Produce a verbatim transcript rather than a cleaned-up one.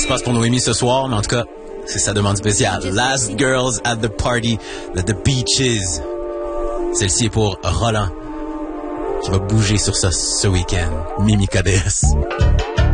se passe pour Noémie ce soir, mais en tout cas, c'est sa demande spéciale. Last Girls at the Party de The Beaches. Celle-ci est pour Roland, qui va bouger sur ça ce week-end. Mimi K D S.